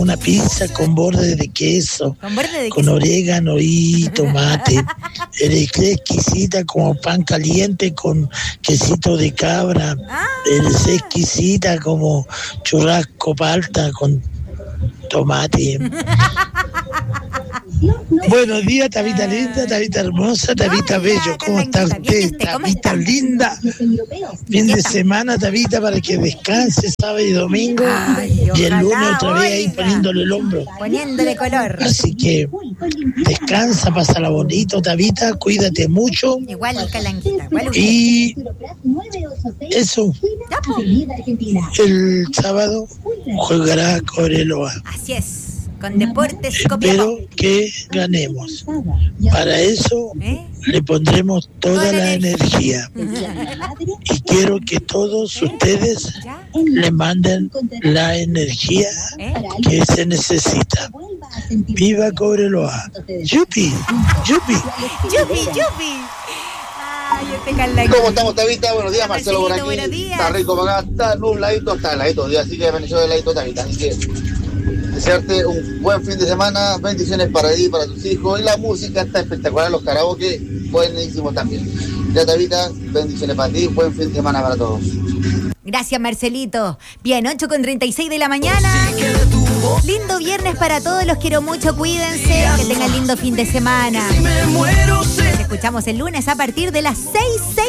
una pizza con borde de queso, con queso, orégano y tomate. Eres exquisita como pan caliente con quesito de cabra. Eres exquisita como churrasco palta con tomate. Buenos días, Tabita linda, Tabita hermosa, Tabita bello. ¿Cómo está usted, Tabita linda? Fin de semana, Tabita, para que descanse sábado y domingo. Y el lunes otra vez ahí poniéndole el hombro. Poniéndole color. Así que descansa, pásala bonito, Tabita, cuídate mucho. Igual Calanquita, igual usted. Y eso, el sábado jugará Cobreloa. Así es. Con Deportes Espero que ganemos. Para eso le pondremos toda la energía. Y quiero que todos ustedes le manden la energía que se necesita. ¡Viva Cobreloa! ¡Yupi! ¡Yupi! ¡Yupi! ¡Yupi! ¿Cómo estamos, Tabita? Buenos días, Marcelo por aquí. Buenos días. Está rico para acá, está nubladito, está heladito. Así que bendiciones de heladito, Tabita. Así que desearte un buen fin de semana, bendiciones para ti, para tus hijos. Y la música está espectacular, los karaoke buenísimos también. Ya, Tabita, bendiciones para ti, buen fin de semana para todos. Gracias, Marcelito. Bien, 8:36 de la mañana. Lindo viernes para todos, los quiero mucho, cuídense, que tengan lindo fin de semana. Nos escuchamos el lunes a partir de las 6.